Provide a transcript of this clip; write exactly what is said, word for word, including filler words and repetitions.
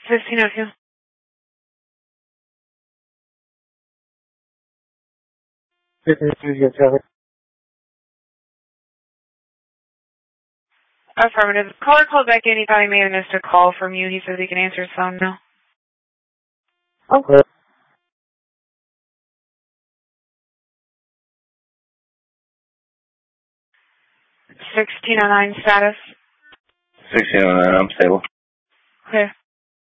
fifteen oh two. Affirmative. Caller called back in. He thought he may have missed a call from you. He says he can answer his phone now. Okay. sixteen oh nine status. sixteen oh nine, I'm stable. Okay.